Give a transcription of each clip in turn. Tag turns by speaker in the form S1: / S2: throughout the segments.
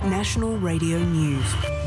S1: National Radio News.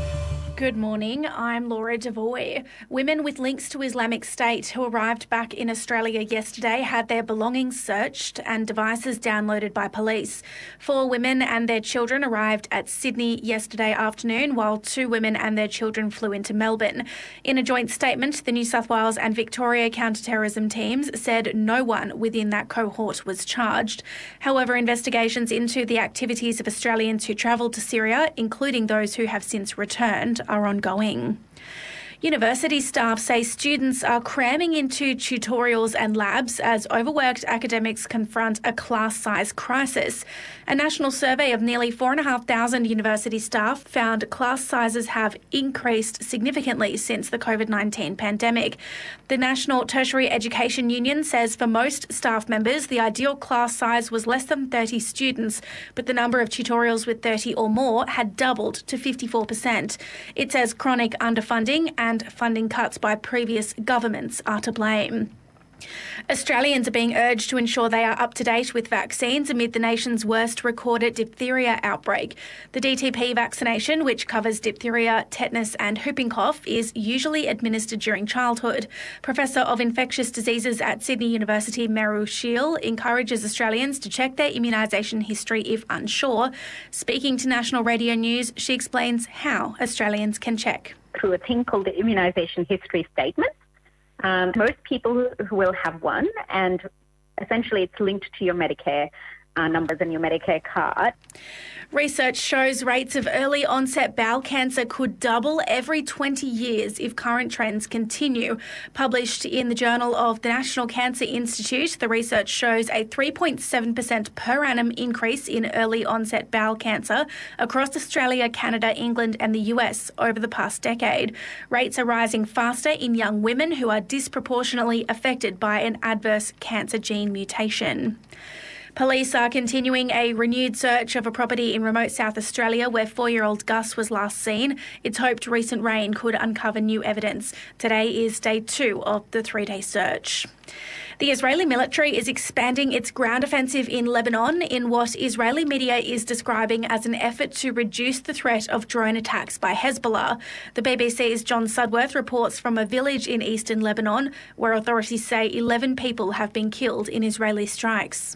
S2: Good morning, I'm Laura Devoy. Women with links to Islamic State who arrived back in Australia yesterday had their belongings searched and devices downloaded by police. 4 women and their children arrived at Sydney yesterday afternoon, while 2 women and their children flew into Melbourne. In a joint statement, the New South Wales and Victoria counter-terrorism teams said no one within that cohort was charged. However, investigations into the activities of Australians who travelled to Syria, including those who have since returned, are ongoing. University staff say students are cramming into tutorials and labs as overworked academics confront a class size crisis. A national survey of nearly 4,500 university staff found class sizes have increased significantly since the COVID-19 pandemic. The National Tertiary Education Union says for most staff members, the ideal class size was less than 30 students, but the number of tutorials with 30 or more had doubled to 54%. It says chronic underfunding and funding cuts by previous governments are to blame. Australians are being urged to ensure they are up to date with vaccines amid the nation's worst recorded diphtheria outbreak. The DTP vaccination, which covers diphtheria, tetanus and whooping cough, is usually administered during childhood. Professor of Infectious Diseases at Sydney University, Meru Sheil, encourages Australians to check their immunisation history if unsure. Speaking to National Radio News, she explains how Australians can check.
S3: Through a thing called the immunisation history statement. Most people who will have one, and essentially it's linked to your Medicare numbers and your Medicare card.
S2: Research shows rates of early onset bowel cancer could double every 20 years if current trends continue. Published in the Journal of the National Cancer Institute, the research shows a 3.7% per annum increase in early onset bowel cancer across Australia, Canada, England and the US over the past decade. Rates are rising faster in young women who are disproportionately affected by an adverse cancer gene mutation. Police are continuing a renewed search of a property in remote South Australia where 4-year-old Gus was last seen. It's hoped recent rain could uncover new evidence. Today is day 2 of the 3-day search. The Israeli military is expanding its ground offensive in Lebanon in what Israeli media is describing as an effort to reduce the threat of drone attacks by Hezbollah. The BBC's John Sudworth reports from a village in eastern Lebanon where authorities say 11 people have been killed in Israeli strikes.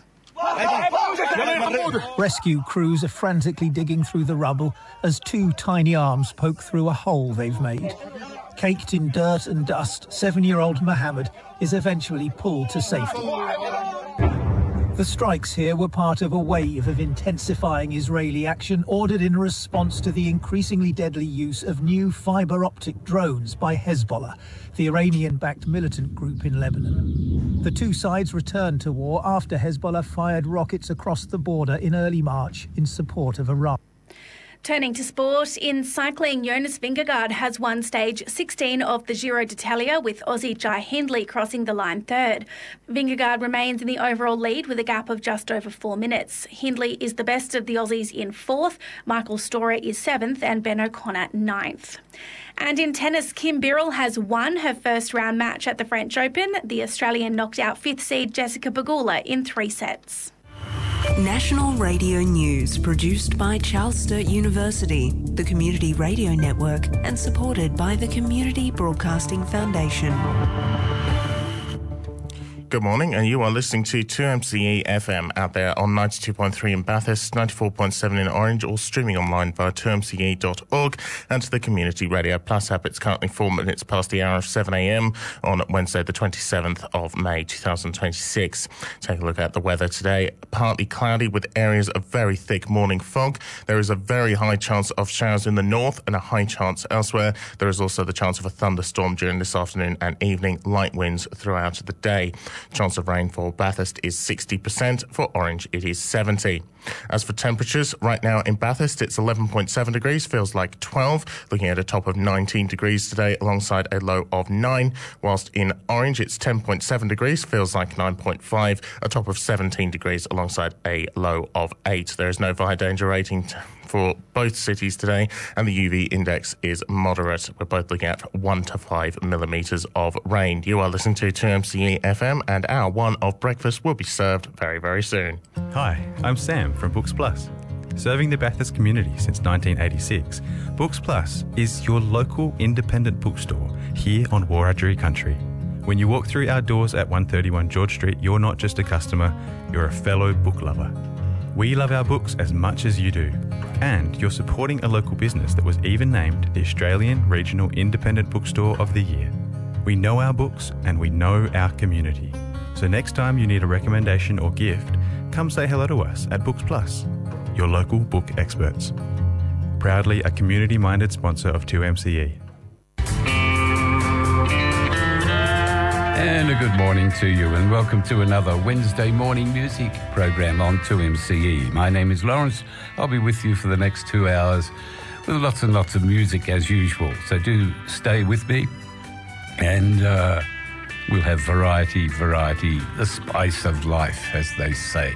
S4: Rescue crews are frantically digging through the rubble as 2 tiny arms poke through a hole they've made. Caked in dirt and dust, 7-year-old Mohammed is eventually pulled to safety. The strikes here were part of a wave of intensifying Israeli action ordered in response to the increasingly deadly use of new fibre-optic drones by Hezbollah, the Iranian-backed militant group in Lebanon. The 2 sides returned to war after Hezbollah fired rockets across the border in early March in support of Iran.
S2: Turning to sport, in cycling, Jonas Vingegaard has won stage 16 of the Giro d'Italia with Aussie Jai Hindley crossing the line 3rd. Vingegaard remains in the overall lead with a gap of just over 4 minutes. Hindley is the best of the Aussies in 4th, Michael Storer is 7th and Ben O'Connor 9th. And in tennis, Kim Birrell has won her first round match at the French Open. The Australian knocked out 5th seed Jessica Pegula in 3 sets.
S1: National Radio News, produced by Charles Sturt University, the Community Radio Network, and supported by the Community Broadcasting Foundation.
S5: Good morning, and you are listening to 2MCE FM out there on 92.3 in Bathurst, 94.7 in Orange, or streaming online via 2mce.org and to the Community Radio Plus app. It's currently 4 minutes past the hour of 7 a.m. on Wednesday, the 27th of May, 2026. Take a look at the weather today. Partly cloudy with areas of very thick morning fog. There is a very high chance of showers in the north and a high chance elsewhere. There is also the chance of a thunderstorm during this afternoon and evening, light winds throughout the day. Chance of rain for Bathurst is 60%. For Orange, it is 70%. As for temperatures, right now in Bathurst, it's 11.7 degrees, feels like 12, looking at a top of 19 degrees today alongside a low of 9, whilst in Orange, it's 10.7 degrees, feels like 9.5, a top of 17 degrees alongside a low of 8. There is no fire danger rating for both cities today, and the UV index is moderate. We're both looking at 1 to 5 millimetres of rain. You are listening to 2MCE FM, and hour 1 of breakfast will be served very, very soon.
S6: Hi, I'm Sam from Books Plus. Serving the Bathurst community since 1986, Books Plus is your local independent bookstore here on Wiradjuri country. When you walk through our doors at 131 George Street, you're not just a customer, you're a fellow book lover. We love our books as much as you do. And you're supporting a local business that was even named the Australian Regional Independent Bookstore of the Year. We know our books and we know our community. So next time you need a recommendation or gift, come say hello to us at Books Plus, your local book experts. Proudly a community-minded sponsor of 2MCE.
S7: And a good morning to you and welcome to another Wednesday morning music program on 2MCE. My name is Lawrence. I'll be with you for the next 2 hours with lots and lots of music as usual. So do stay with me and we'll have variety, the spice of life, as they say.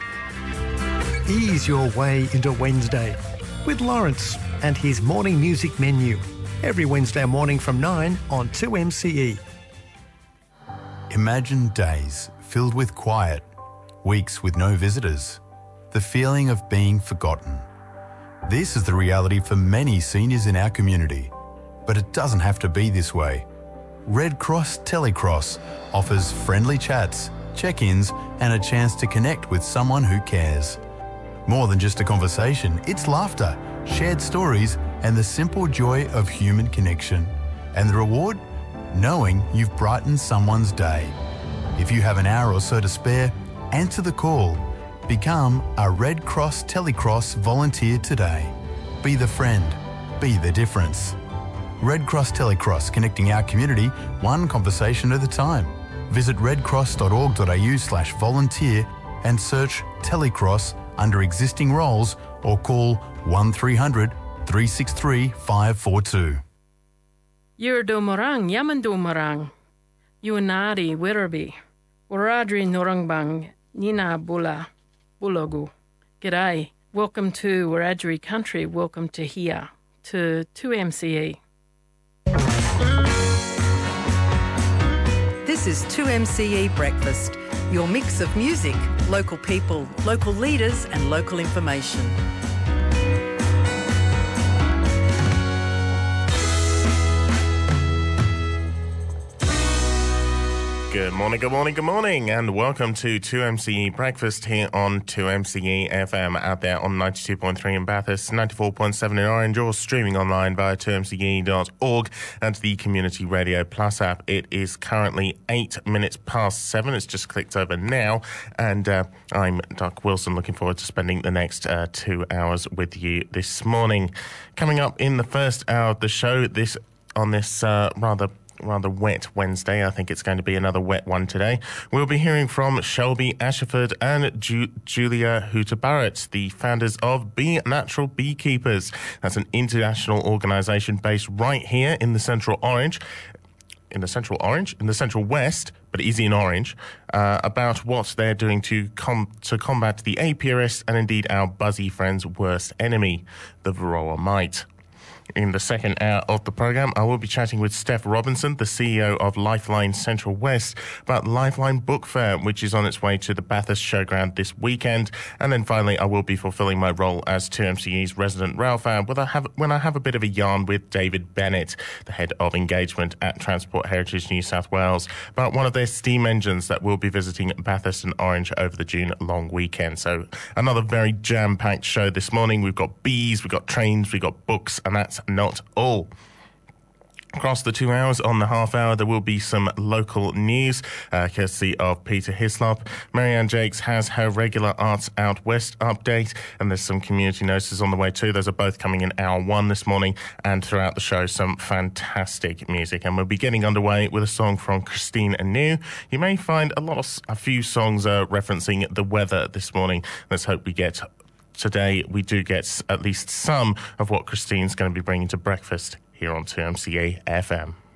S8: Ease your way into Wednesday with Lawrence and his morning music menu. Every Wednesday morning from 9 on 2MCE.
S9: Imagine days filled with quiet, weeks with no visitors, the feeling of being forgotten. This is the reality for many seniors in our community, but it doesn't have to be this way. Red Cross Telecross offers friendly chats, check-ins and a chance to connect with someone who cares. More than just a conversation, it's laughter, shared stories and the simple joy of human connection. And the reward? Knowing you've brightened someone's day. If you have an hour or so to spare, answer the call. Become a Red Cross Telecross volunteer today. Be the friend. Be the difference. Red Cross Telecross, connecting our community one conversation at a time. Visit redcross.org.au/volunteer and search Telecross under existing roles or call 1300 363 542.
S10: Yurdomarang, Yamandomarang, Yunari, Wirraby, Wiradjuri Norangbang, Nina Bula, Bulagu. G'day. Welcome to Wiradjuri country. Welcome to here, to 2MCE.
S11: This is 2MCE Breakfast, your mix of music, local people, local leaders and local information.
S5: Good morning, and welcome to 2MCE Breakfast here on 2MCE FM out there on 92.3 in Bathurst, 94.7 in Orange, or streaming online via 2mce.org and the Community Radio Plus app. It is currently 8 minutes past 7. It's just clicked over now, and I'm Doug Wilson, looking forward to spending the next 2 hours with you this morning. Coming up in the first hour of the show, on this rather wet Wednesday. I think it's going to be another wet one today. We'll be hearing from Shelby Ashford and Julia Hooter-Barrett, the founders of Be Natural Beekeepers. That's an international organisation based right here in the Central West, but easy in Orange, about what they're doing to combat the apiarist and indeed our buzzy friend's worst enemy, the Varroa mite. In the second hour of the programme, I will be chatting with Steph Robinson, the CEO of Lifeline Central West, about Lifeline Book Fair, which is on its way to the Bathurst Showground this weekend. And then finally, I will be fulfilling my role as 2MCE's resident rail fan when I have a bit of a yarn with David Bennett, the head of engagement at Transport Heritage New South Wales, about one of their steam engines that will be visiting Bathurst and Orange over the June long weekend. So another very jam-packed show this morning. We've got bees, we've got trains, we've got books, and that's not all. Across the 2 hours, on the half hour, there will be some local news, courtesy of Peter Hislop. Marianne Jakes has her regular Arts Out West update, and there's some community notices on the way too. Those are both coming in hour one this morning, and throughout the show, some fantastic music. And we'll be getting underway with a song from Christine Anu. You may find a few songs referencing the weather this morning. Let's hope we get at least some of what Christine's going to be bringing to breakfast here on 2MCE FM.